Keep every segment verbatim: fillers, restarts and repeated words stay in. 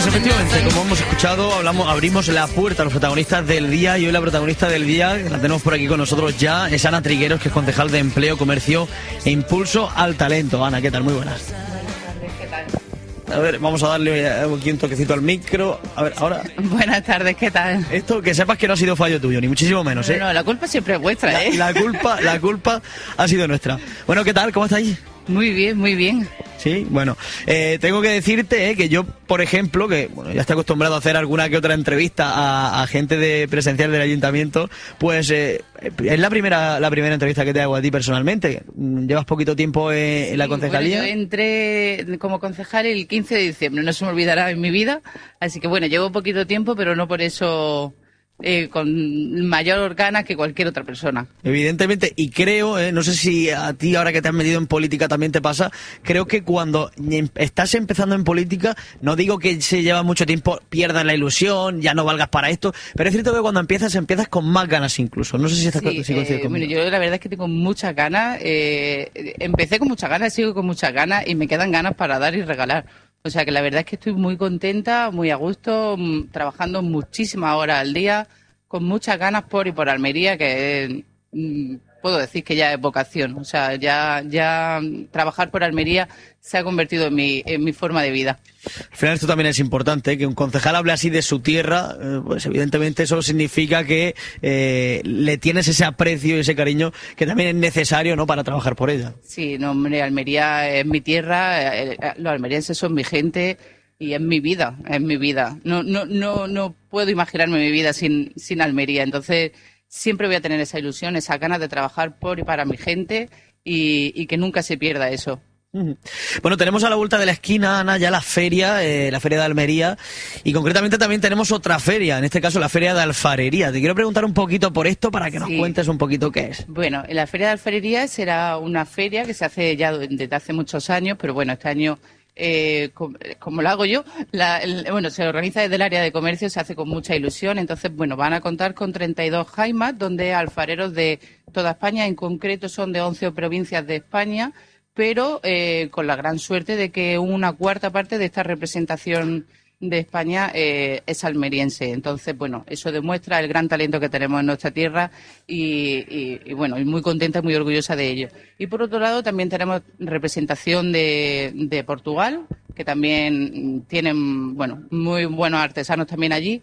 Pues efectivamente, como hemos escuchado, hablamos, abrimos la puerta a los protagonistas del día y hoy la protagonista del día, la tenemos por aquí con nosotros ya, es Ana Trigueros, que es concejal de Empleo, Comercio e Impulso al Talento. Ana, ¿qué tal? Muy buenas. Buenas tardes, ¿qué tal? A ver, vamos a darle aquí un toquecito al micro. A ver, ahora... Buenas tardes, ¿qué tal? Esto, que sepas que no ha sido fallo tuyo, ni muchísimo menos, ¿eh? No, no, la culpa siempre es vuestra, ¿eh? La, la culpa, la culpa ha sido nuestra. Bueno, ¿qué tal? ¿Cómo estáis? Muy bien, muy bien. Sí, bueno, eh, tengo que decirte eh, que yo, por ejemplo, que bueno, ya estoy acostumbrado a hacer alguna que otra entrevista a, a gente de presencial del ayuntamiento, pues eh, es la primera la primera entrevista que te hago a ti personalmente. ¿Llevas poquito tiempo eh, en la Sí, concejalía? Bueno, yo entré como concejal el quince de diciembre, no se me olvidará en mi vida, así que bueno, llevo poquito tiempo, pero no por eso... Eh, con mayor ganas que cualquier otra persona. Evidentemente, y creo, eh, no sé si a ti ahora que te has metido en política también te pasa, creo que cuando em- estás empezando en política, no digo que se lleva mucho tiempo, pierdas la ilusión, ya no valgas para esto, pero es cierto que cuando empiezas, empiezas con más ganas incluso. No sé si estás Sí, si coincides eh, conmigo. bueno, yo la verdad es que tengo muchas ganas, eh, empecé con muchas ganas, sigo con muchas ganas y me quedan ganas para dar y regalar. O sea que la verdad es que estoy muy contenta, muy a gusto, mm, trabajando muchísimas horas al día, con muchas ganas por y por Almería, que mm, puedo decir que ya es vocación. O sea, ya, ya mm, trabajar por Almería se ha convertido en mi, en mi forma de vida. Al final esto también es importante, ¿eh? Que un concejal hable así de su tierra, eh, pues evidentemente eso significa que eh, le tienes ese aprecio y ese cariño que también es necesario, ¿no?, para trabajar por ella. Sí, no, hombre, Almería es mi tierra, eh, eh, los almerienses son mi gente y es mi vida, es mi vida. No, no, no, no puedo imaginarme mi vida sin, sin Almería. Entonces, siempre voy a tener esa ilusión, esa ganas de trabajar por y para mi gente y, y que nunca se pierda eso. Bueno, tenemos a la vuelta de la esquina, Ana, ya la feria, eh, la feria de Almería, y concretamente también tenemos otra feria, en este caso la feria de alfarería. Te quiero preguntar un poquito por esto para que nos Sí. cuentes un poquito qué es. Bueno, la Feria de Alfarería será una feria que se hace ya desde hace muchos años, pero bueno, este año, eh, com- como lo hago yo, la- el- bueno, se organiza desde el área de comercio, se hace con mucha ilusión. Entonces, bueno, van a contar con treinta y dos jaimas, donde alfareros de toda España, en concreto son de once provincias de España, pero eh, con la gran suerte de que una cuarta parte de esta representación de España eh, es almeriense. Entonces, bueno, eso demuestra el gran talento que tenemos en nuestra tierra y, y, y bueno, y muy contenta y muy orgullosa de ello. Y por otro lado, también tenemos representación de, de Portugal, que también tienen, bueno, muy buenos artesanos también allí.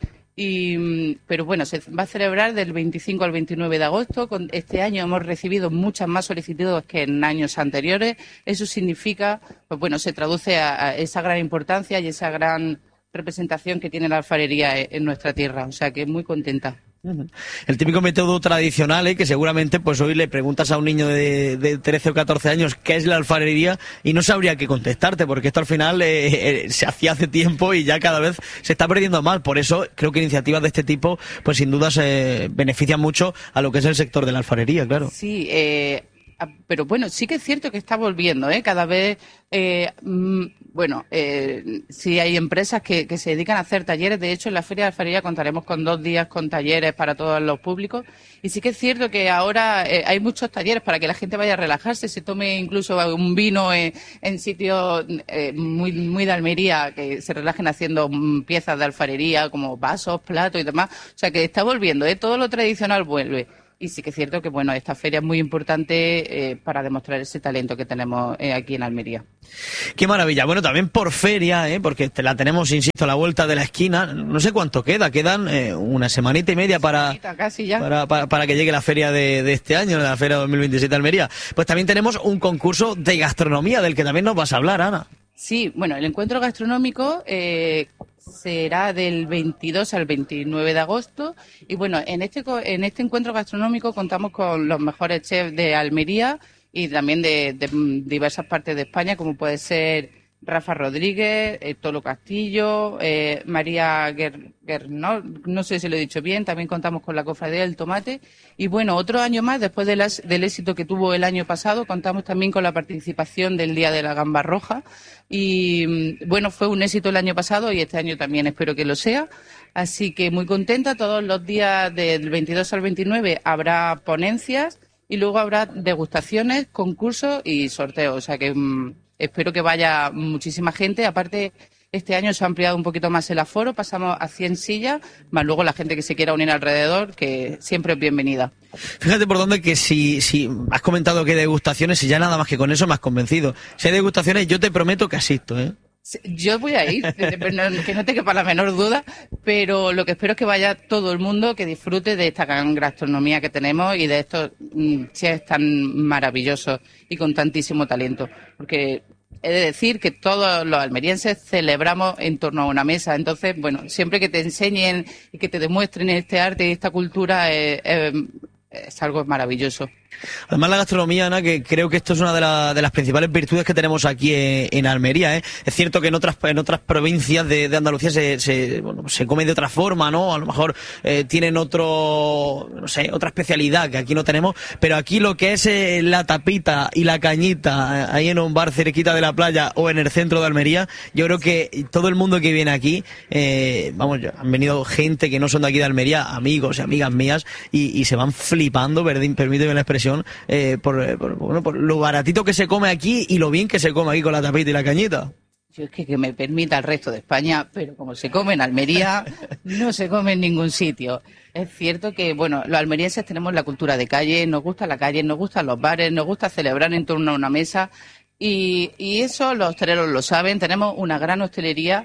Y, pero bueno, se va a celebrar del veinticinco al veintinueve de agosto. Con, este año hemos recibido muchas más solicitudes que en años anteriores. Eso significa, pues bueno, se traduce a, a esa gran importancia y esa gran representación que tiene la alfarería en, en nuestra tierra. O sea que muy contenta. El típico método tradicional, ¿eh? Que seguramente pues hoy le preguntas a un niño de, de trece o catorce años qué es la alfarería y no sabría qué contestarte, porque esto al final eh, eh, se hacía hace tiempo y ya cada vez se está perdiendo más. Por eso creo que iniciativas de este tipo pues sin duda se benefician mucho a lo que es el sector de la alfarería, claro. Sí, eh, pero bueno, sí que es cierto que está volviendo, ¿eh? Cada vez, eh, mm, bueno, eh, sí hay empresas que, que se dedican a hacer talleres. De hecho, en la Feria de Alfarería contaremos con dos días con talleres para todos los públicos. Y sí que es cierto que ahora eh, hay muchos talleres para que la gente vaya a relajarse, se tome incluso un vino en, en sitios eh, muy, muy de Almería, que se relajen haciendo mm, piezas de alfarería como vasos, platos y demás. O sea que está volviendo, ¿eh? Todo lo tradicional vuelve. Y sí que es cierto que, bueno, esta feria es muy importante eh, para demostrar ese talento que tenemos eh, aquí en Almería. Qué maravilla. Bueno, también por feria, ¿eh? Porque te la tenemos, insisto, a la vuelta de la esquina. No sé cuánto queda, quedan eh, una semanita y media para, Casi ya. para, para, para que llegue la feria de, de este año, la feria dos mil veintisiete de Almería. Pues también tenemos un concurso de gastronomía del que también nos vas a hablar, Ana. Sí, bueno, el encuentro gastronómico eh, será del veintidós al veintinueve de agosto y bueno, en este co- en este encuentro gastronómico contamos con los mejores chefs de Almería y también de, de mm, diversas partes de España, como puede ser Rafa Rodríguez, eh, Tolo Castillo, eh, María Guer, Guer- no, no sé si lo he dicho bien. También contamos con la Cofradía del Tomate y bueno, otro año más, después de las, del éxito que tuvo el año pasado, contamos también con la participación del Día de la Gamba Roja y bueno, fue un éxito el año pasado y este año también espero que lo sea. Así que muy contenta. Todos los días del veintidós al veintinueve habrá ponencias y luego habrá degustaciones, concursos y sorteos. O sea que mmm, espero que vaya muchísima gente. Aparte Este año se ha ampliado un poquito más el aforo, pasamos a cien sillas, más luego la gente que se quiera unir alrededor, que siempre es bienvenida. Fíjate por dónde que si, si has comentado que hay degustaciones y ya nada más que con eso me has convencido. Si hay degustaciones, yo te prometo que asisto, ¿eh? Yo voy a ir, que no te quepa la menor duda, pero lo que espero es que vaya todo el mundo, que disfrute de esta gran gastronomía que tenemos y de estos chefs tan maravillosos y con tantísimo talento. Porque he de decir que todos los almerienses celebramos en torno a una mesa. Entonces, bueno, siempre que te enseñen y que te demuestren este arte y esta cultura es, es, es algo maravilloso. Además la gastronomía, Ana, que creo que esto es una de, la, de las principales virtudes que tenemos aquí en, en Almería, ¿eh? Es cierto que en otras en otras provincias de, de Andalucía se, se, bueno, se come de otra forma, ¿no? A lo mejor eh, tienen otro, no sé, otra especialidad que aquí no tenemos, pero aquí lo que es eh, la tapita y la cañita, eh, ahí en un bar cerquita de la playa o en el centro de Almería, yo creo que todo el mundo que viene aquí, eh, vamos, han venido gente que no son de aquí de Almería, amigos y amigas mías, y, y se van flipando, permíteme la expresión, Eh, por, por, bueno, por lo baratito que se come aquí y lo bien que se come aquí con la tapita y la cañita. Yo es que, que me permita el resto de España, pero como se come en Almería, no se come en ningún sitio. Es cierto que, bueno, los almerienses tenemos la cultura de calle, nos gusta la calle, nos gustan los bares, nos gusta celebrar en torno a una mesa y, y eso los hosteleros lo saben, tenemos una gran hostelería.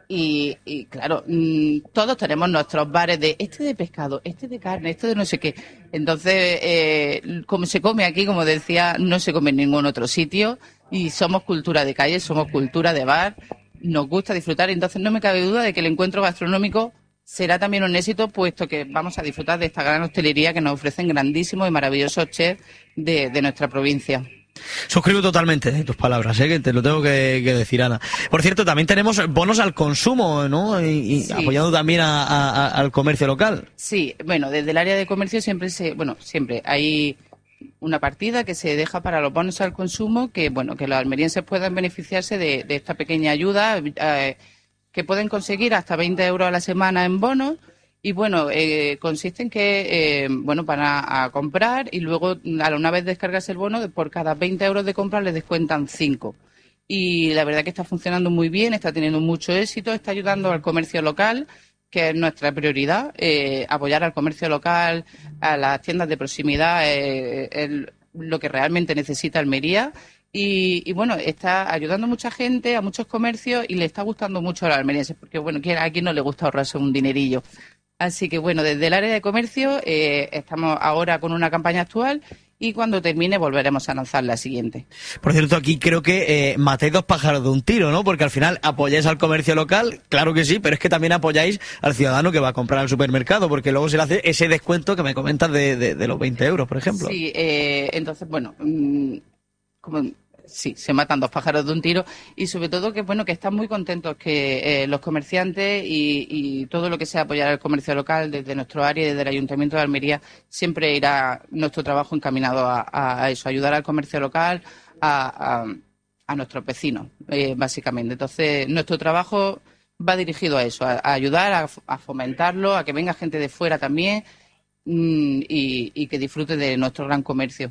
Y, y claro, mmm, todos tenemos nuestros bares de este de pescado, este de carne, este de no sé qué. Entonces, eh, como se come aquí, como decía, no se come en ningún otro sitio y somos cultura de calle, somos cultura de bar, nos gusta disfrutar. Entonces, no me cabe duda de que el encuentro gastronómico será también un éxito, puesto que vamos a disfrutar de esta gran hostelería que nos ofrecen grandísimos y maravillosos chefs de, de nuestra provincia. Suscribo totalmente de tus palabras, ¿eh? Que te lo tengo que, que decir, Ana. Por cierto, también tenemos bonos al consumo, ¿no? Y, y sí, apoyando también a, a, al comercio local. Sí, bueno, desde el área de comercio siempre se, bueno, siempre hay una partida que se deja para los bonos al consumo, que bueno, que los almerienses puedan beneficiarse de, de esta pequeña ayuda, eh, que pueden conseguir hasta veinte euros a la semana en bonos. Y bueno, eh, consiste en que, eh, bueno, van a, a comprar y luego, a una vez descargas el bono, por cada veinte euros de compra les descuentan cinco. Y la verdad que está funcionando muy bien, está teniendo mucho éxito, está ayudando al comercio local, que es nuestra prioridad, eh, apoyar al comercio local, a las tiendas de proximidad, eh, el, lo que realmente necesita Almería. Y, y bueno, está ayudando a mucha gente, a muchos comercios y le está gustando mucho a los almerienses, porque bueno, a quién no le gusta ahorrarse un dinerillo. Así que bueno, desde el área de comercio eh, estamos ahora con una campaña actual y cuando termine volveremos a lanzar la siguiente. Por cierto, aquí creo que eh, matéis dos pájaros de un tiro, ¿no? Porque al final apoyáis al comercio local, claro que sí, pero es que también apoyáis al ciudadano que va a comprar al supermercado, porque luego se le hace ese descuento que me comentas de, de, de los veinte euros, por ejemplo. Sí, eh, entonces, bueno, mmm, como... Sí, se matan dos pájaros de un tiro y sobre todo que bueno que están muy contentos que eh, los comerciantes y, y todo lo que sea apoyar al comercio local desde nuestro área y desde el Ayuntamiento de Almería siempre irá nuestro trabajo encaminado a, a eso, ayudar al comercio local, a, a, a nuestros vecinos, eh, básicamente. Entonces, nuestro trabajo va dirigido a eso, a, a ayudar, a, a fomentarlo, a que venga gente de fuera también mmm, y, y que disfrute de nuestro gran comercio.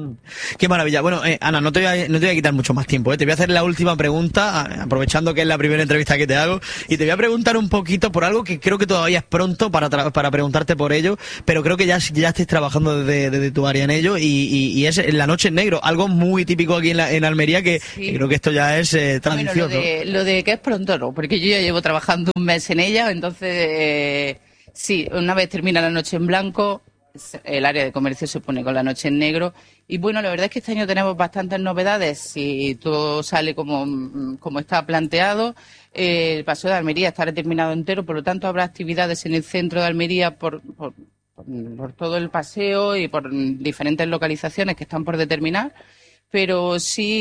Qué maravilla. Bueno, eh, Ana, no te, voy a, no te voy a quitar mucho más tiempo, ¿eh? Te voy a hacer la última pregunta, aprovechando que es la primera entrevista que te hago, y te voy a preguntar un poquito por algo que creo que todavía es pronto para, tra- para preguntarte por ello, pero creo que ya, ya estés trabajando desde, desde tu área en ello, y, y, y es la noche en negro, algo muy típico aquí en, la, en Almería, que, sí. que creo que esto ya es eh, tradición. Bueno, lo, de, ¿no? lo de que es pronto no, porque yo ya llevo trabajando un mes en ella, entonces eh, sí, una vez termina la noche en blanco, el área de comercio se pone con la noche en negro. Y bueno, la verdad es que este año tenemos bastantes novedades. Si todo sale como, como está planteado, eh, el Paseo de Almería estará terminado entero, por lo tanto habrá actividades en el centro de Almería por, por, por, por todo el paseo y por diferentes localizaciones que están por determinar. Pero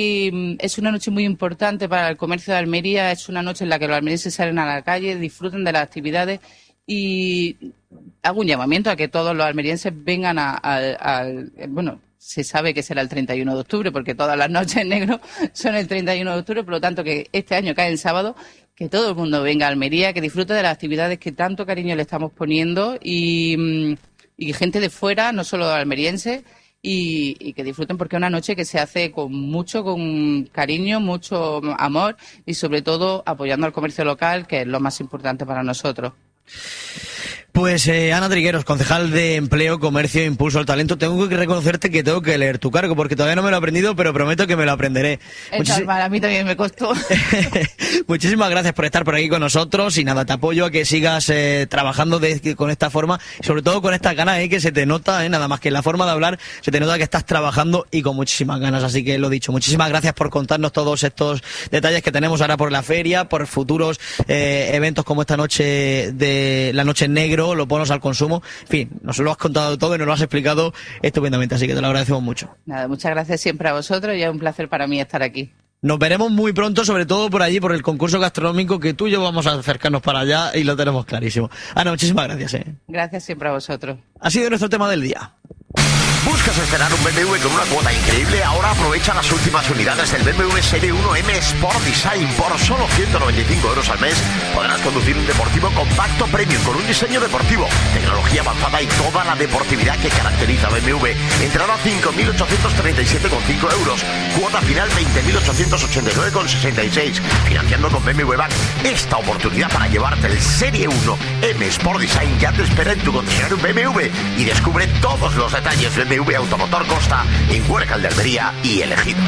sí es una noche muy importante para el comercio de Almería, es una noche en la que los almerienses salen a la calle, disfruten de las actividades y hago un llamamiento a que todos los almerienses vengan al... Bueno, se sabe que será el treinta y uno de octubre porque todas las noches en negro son el treinta y uno de octubre, por lo tanto que este año cae en sábado, que todo el mundo venga a Almería, que disfrute de las actividades que tanto cariño le estamos poniendo y, y gente de fuera, no solo almerienses, y, y que disfruten, porque es una noche que se hace con mucho con cariño, mucho amor y sobre todo apoyando al comercio local, que es lo más importante para nosotros. Pues eh, Ana Trigueros, concejal de Empleo, Comercio e Impulso al Talento, tengo que reconocerte que tengo que leer tu cargo, porque todavía no me lo he aprendido, pero prometo que me lo aprenderé. Muchis... A mí también me costó. Muchísimas gracias por estar por aquí con nosotros y nada, te apoyo a que sigas eh, trabajando de, con esta forma, y sobre todo con estas ganas eh, que se te nota, eh, nada más que en la forma de hablar, se te nota que estás trabajando y con muchísimas ganas, así que lo dicho, muchísimas gracias por contarnos todos estos detalles que tenemos ahora por la feria, por futuros eh, eventos como esta noche de la Noche en Negro, los bonos al consumo, en fin, nos lo has contado todo y nos lo has explicado estupendamente, así que te lo agradecemos mucho. Nada, muchas gracias siempre a vosotros y es un placer para mí estar aquí. Nos veremos muy pronto, sobre todo por allí, por el concurso gastronómico, que tú y yo vamos a acercarnos para allá y lo tenemos clarísimo. Ana, muchísimas gracias. ¿eh? Gracias siempre a vosotros. Ha sido nuestro tema del día. ¿Buscas estrenar un B M W con una cuota increíble? Ahora aprovecha las últimas unidades del B M W Serie uno M Sport Design. Por solo ciento noventa y cinco euros al mes podrás conducir un deportivo compacto premium con un diseño deportivo, tecnología avanzada y toda la deportividad que caracteriza a B M W. Entrada cinco mil ochocientos treinta y siete coma cinco euros. Cuota final veinte mil ochocientos ochenta y nueve coma sesenta y seis. Financiando con B M W Bank. Esta oportunidad para llevarte el Serie uno M Sport Design ya te espera en tu concesionario B M W y descubre todos los detalles de B M W Automotor Costa en Huércal de Almería y El Ejido.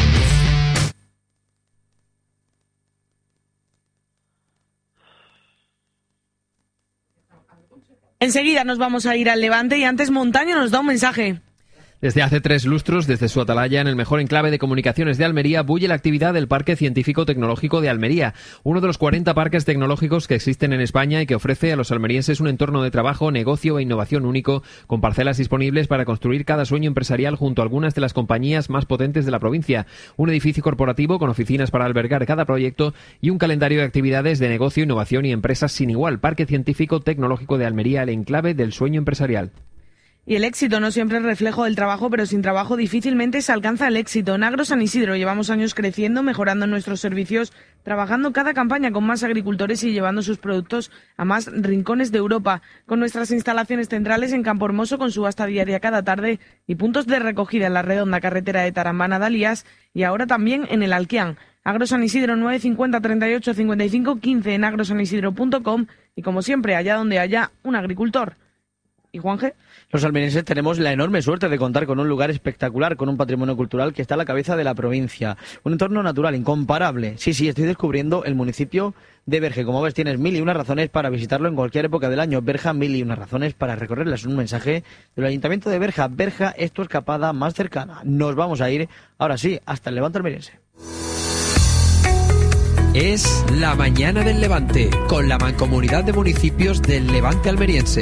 Enseguida nos vamos a ir al Levante y antes Montaño nos da un mensaje. Desde hace tres lustros, desde su atalaya en el mejor enclave de comunicaciones de Almería, bulle la actividad del Parque Científico Tecnológico de Almería, uno de los cuarenta parques tecnológicos que existen en España y que ofrece a los almerienses un entorno de trabajo, negocio e innovación único, con parcelas disponibles para construir cada sueño empresarial junto a algunas de las compañías más potentes de la provincia, un edificio corporativo con oficinas para albergar cada proyecto y un calendario de actividades de negocio, innovación y empresas sin igual. Parque Científico Tecnológico de Almería, el enclave del sueño empresarial. Y el éxito no siempre es reflejo del trabajo, pero sin trabajo difícilmente se alcanza el éxito. En Agro San Isidro llevamos años creciendo, mejorando nuestros servicios, trabajando cada campaña con más agricultores y llevando sus productos a más rincones de Europa. Con nuestras instalaciones centrales en Campo Hermoso, con subasta diaria cada tarde y puntos de recogida en la redonda carretera de Tarambana Dalías y ahora también en el Alquián. Agro San Isidro nueve cincuenta treinta y ocho cincuenta y cinco quince en agrosanisidro punto com y como siempre, allá donde haya un agricultor. ¿Y Juanje? Los almerienses tenemos la enorme suerte de contar con un lugar espectacular, con un patrimonio cultural que está a la cabeza de la provincia. Un entorno natural incomparable. Sí, sí, estoy descubriendo el municipio de Berge. Como ves, tienes mil y una razones para visitarlo en cualquier época del año. Berja, mil y una razones para recorrerlas. Un mensaje del Ayuntamiento de Berja. Berja es tu escapada más cercana. Nos vamos a ir, ahora sí, hasta el Levante almeriense. Es la mañana del Levante, con la Mancomunidad de Municipios del Levante almeriense.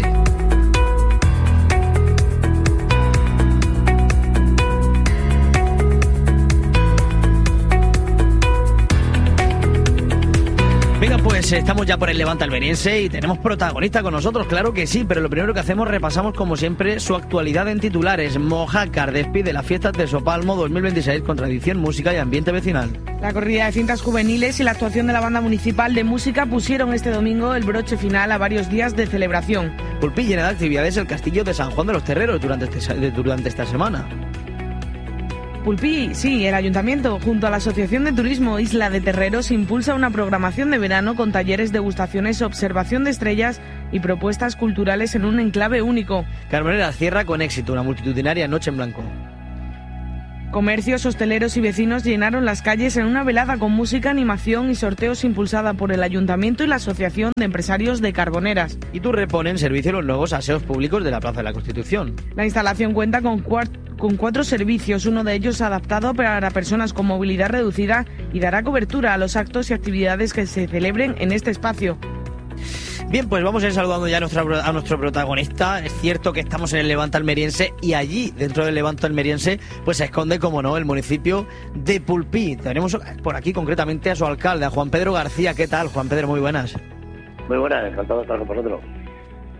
Venga, pues estamos ya por el Levante almeriense y tenemos protagonista con nosotros, claro que sí, pero lo primero que hacemos, repasamos como siempre su actualidad en titulares. Mojácar despide las fiestas de Sopalmo dos mil veintiséis con tradición, música y ambiente vecinal. La corrida de cintas juveniles y la actuación de la Banda Municipal de Música pusieron este domingo el broche final a varios días de celebración. Pulpí llena de actividades el Castillo de San Juan de los Terreros durante, este, durante esta semana. Pulpí, sí, el Ayuntamiento, junto a la Asociación de Turismo Isla de Terreros, impulsa una programación de verano con talleres, degustaciones, observación de estrellas y propuestas culturales en un enclave único. Carboneras cierra con éxito una multitudinaria noche en blanco. Comercios, hosteleros y vecinos llenaron las calles en una velada con música, animación y sorteos impulsada por el Ayuntamiento y la Asociación de Empresarios de Carboneras. Y tú repone en servicio los nuevos aseos públicos de la Plaza de la Constitución. La instalación cuenta con, cuart- con cuatro servicios, uno de ellos adaptado para personas con movilidad reducida y dará cobertura a los actos y actividades que se celebren en este espacio. Bien, pues vamos a ir saludando ya a nuestro, a nuestro protagonista. Es cierto que estamos en el Levante almeriense y allí, dentro del Levante almeriense, pues se esconde, como no, el municipio de Pulpí. Tenemos por aquí concretamente a su alcalde, a Juan Pedro García. ¿Qué tal, Juan Pedro? Muy buenas. Muy buenas, encantado de estar con vosotros.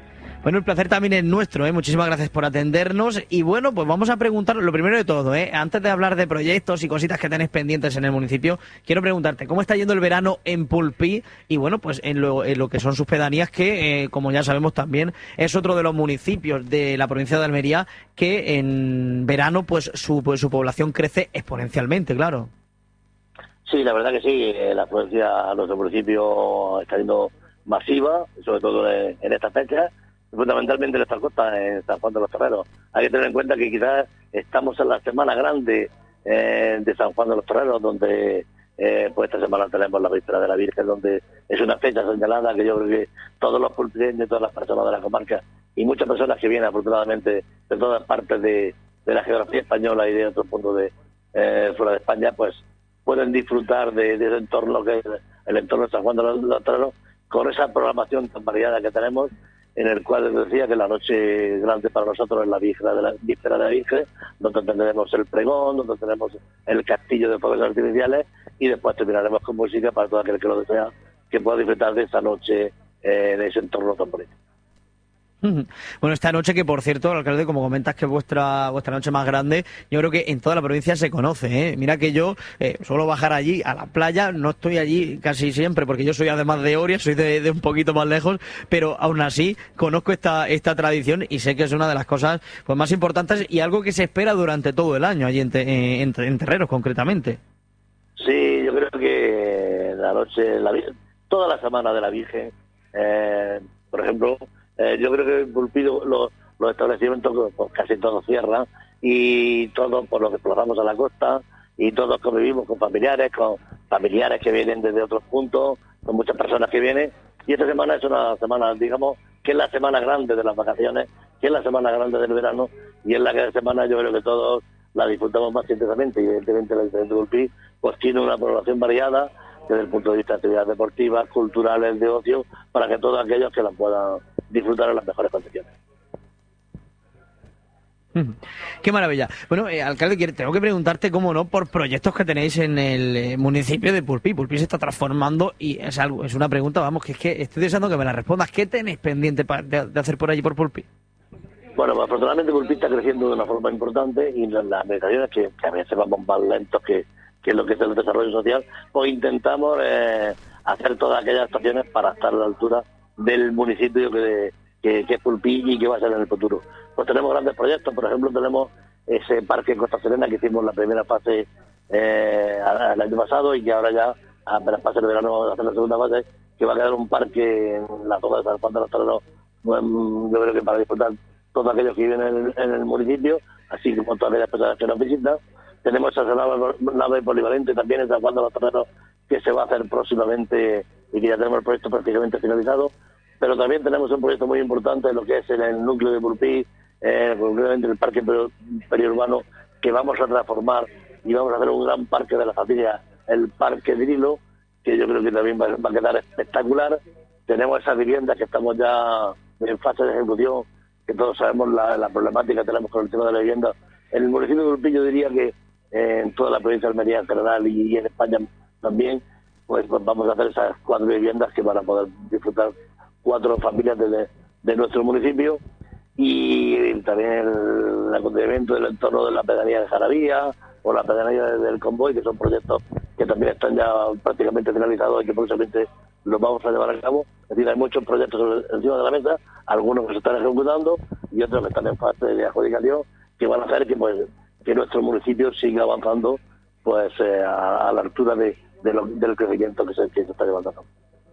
Bueno, el placer también es nuestro, ¿eh? Muchísimas gracias por atendernos. Y bueno, pues vamos a preguntar lo primero de todo, ¿eh? Antes de hablar de proyectos y cositas que tenéis pendientes en el municipio, quiero preguntarte, ¿cómo está yendo el verano en Pulpí? Y bueno, pues en lo, en lo que son sus pedanías, que eh, como ya sabemos también es otro de los municipios de la provincia de Almería que en verano pues su, pues, su población crece exponencialmente, claro. Sí, la verdad que sí, la afluencia a nuestro municipio está siendo masiva, sobre todo en, en estas fechas, fundamentalmente en esta costa, en San Juan de los Torreros. Hay que tener en cuenta que quizás estamos en la semana grande eh, de San Juan de los Torreros, donde eh, pues esta semana tenemos la víspera de la Virgen, donde es una fecha señalada que yo creo que todos los pulpireños, todas las personas de la comarca y muchas personas que vienen afortunadamente de todas partes de, de la geografía española y de otros puntos de eh, fuera de España, pues pueden disfrutar de, de ese entorno que es el entorno de San Juan de los, los Torreros, con esa programación tan variada que tenemos, en el cual les decía que la noche grande para nosotros es la víspera de la, víspera de la Virgen, donde tendremos el pregón, donde tenemos el castillo de fuegos artificiales, y después terminaremos con música para todo aquel que lo desea, que pueda disfrutar de esa noche eh, en ese entorno tan bonito. Bueno, esta noche, que por cierto, alcalde, como comentas que es vuestra vuestra noche más grande, yo creo que en toda la provincia se conoce, ¿eh? Mira que yo eh, suelo bajar allí a la playa, no estoy allí casi siempre porque yo soy además de Oria, soy de, de un poquito más lejos, pero aún así conozco esta esta tradición y sé que es una de las cosas pues más importantes y algo que se espera durante todo el año allí en, te, en, en Terreros concretamente. Sí, yo creo que la noche, la toda la semana de la Virgen, eh, por ejemplo, Eh, yo creo que en Pulpí los, los establecimientos pues, casi todos cierran y todos por lo que desplazamos a la costa y todos convivimos con familiares, con familiares que vienen desde otros puntos, con muchas personas que vienen, y esta semana es una semana, digamos, que es la semana grande de las vacaciones, que es la semana grande del verano, y en la que semana yo creo que todos la disfrutamos más intensamente, y evidentemente el Ayuntamiento de Pulpí pues tiene una programación variada desde el punto de vista de actividades deportivas, culturales, de ocio, para que todos aquellos que la puedan disfrutar en las mejores condiciones. Qué maravilla. Bueno, eh, alcalde, tengo que preguntarte, cómo no, por proyectos que tenéis en el eh, municipio de Pulpí. Pulpí se está transformando y es algo, es una pregunta, vamos, que es que estoy deseando que me la respondas. ¿Qué tenéis pendiente pa, de, de hacer por allí, por Pulpí? Bueno, pues afortunadamente Pulpí está creciendo de una forma importante y las, las administraciones, que, que a veces vamos más lentos que, que es lo que es el desarrollo social, pues intentamos eh, hacer todas aquellas actuaciones para estar a la altura del municipio que, que, que es Pulpí y que va a ser en el futuro. Pues tenemos grandes proyectos, por ejemplo tenemos ese parque en Costa Serena que hicimos la primera fase eh, el año pasado y que ahora ya apenas pase el verano vamos a hacer la segunda fase, que va a quedar un parque en la zona de San Juan de los Torreros, yo creo que para disfrutar todos aquellos que viven en el, en el municipio, así como todas aquellas personas que nos visitan. Tenemos esa nave, nave polivalente también en San Juan de los Torreros que se va a hacer próximamente y que ya tenemos el proyecto prácticamente finalizado, pero también tenemos un proyecto muy importante en lo que es en el núcleo de Pulpí, eh, concretamente en el parque periurbano, que vamos a transformar y vamos a hacer un gran parque de la familia, el Parque Drilo, que yo creo que también va, va a quedar espectacular. Tenemos esas viviendas que estamos ya en fase de ejecución, que todos sabemos la, la problemática que tenemos con el tema de la vivienda. En el municipio de Pulpí yo diría que eh, en toda la provincia de Almería en general y, y en España también, pues, pues vamos a hacer esas cuatro viviendas que van a poder disfrutar cuatro familias de, de nuestro municipio, y también el acontecimiento del entorno de la pedanía de Jaravía o la pedanía del Convoy, que son proyectos que también están ya prácticamente finalizados y que próximamente los vamos a llevar a cabo. Es decir, hay muchos proyectos sobre, encima de la mesa, algunos que se están ejecutando y otros que están en fase de adjudicación, que van a hacer que pues que nuestro municipio siga avanzando pues eh, a, a la altura de, de lo, del crecimiento que se, que se está llevando a cabo.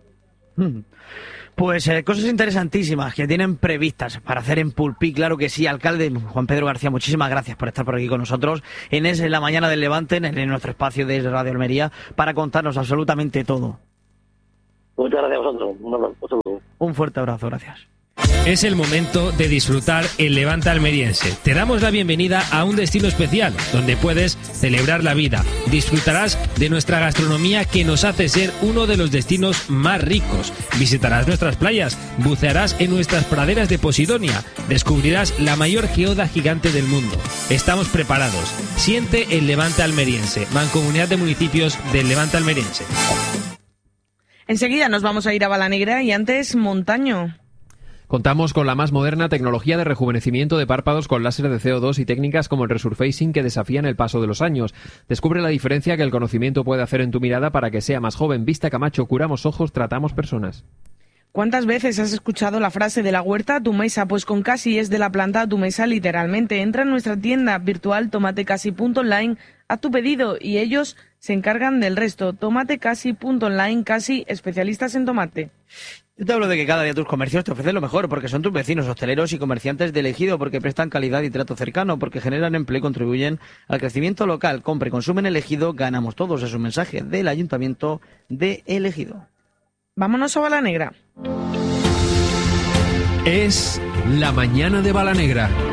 Pues eh, cosas interesantísimas que tienen previstas para hacer en Pulpí, claro que sí. Alcalde Juan Pedro García, muchísimas gracias por estar por aquí con nosotros en Es la Mañana del Levante, en, en nuestro espacio de Radio Almería, para contarnos absolutamente todo. Muchas gracias a vosotros. Un abrazo. Un fuerte abrazo, gracias. Es el momento de disfrutar el Levante almeriense. Te damos la bienvenida a un destino especial donde puedes celebrar la vida. Disfrutarás de nuestra gastronomía que nos hace ser uno de los destinos más ricos. Visitarás nuestras playas, bucearás en nuestras praderas de Posidonia, descubrirás la mayor geoda gigante del mundo. Estamos preparados. Siente el Levante almeriense, Mancomunidad de Municipios del Levante almeriense. Enseguida nos vamos a ir a Balanegra y antes Montaño. Contamos con la más moderna tecnología de rejuvenecimiento de párpados con láser de C O dos y técnicas como el resurfacing que desafían el paso de los años. Descubre la diferencia que el conocimiento puede hacer en tu mirada para que sea más joven. Vista Camacho, curamos ojos, tratamos personas. ¿Cuántas veces has escuchado la frase de la huerta a tu mesa? Pues con Casi es de la planta a tu mesa literalmente. Entra en nuestra tienda virtual tomatecasi punto online, haz tu pedido y ellos se encargan del resto. tomatecasi punto online, Casi, especialistas en tomate. Yo te hablo de que cada día tus comercios te ofrecen lo mejor, porque son tus vecinos, hosteleros y comerciantes de Ejido, porque prestan calidad y trato cercano, porque generan empleo y contribuyen al crecimiento local. Compre y consume en Ejido, ganamos todos. Es un mensaje del Ayuntamiento de Ejido. Vámonos a Bala Negra. Es La Mañana de Bala Negra.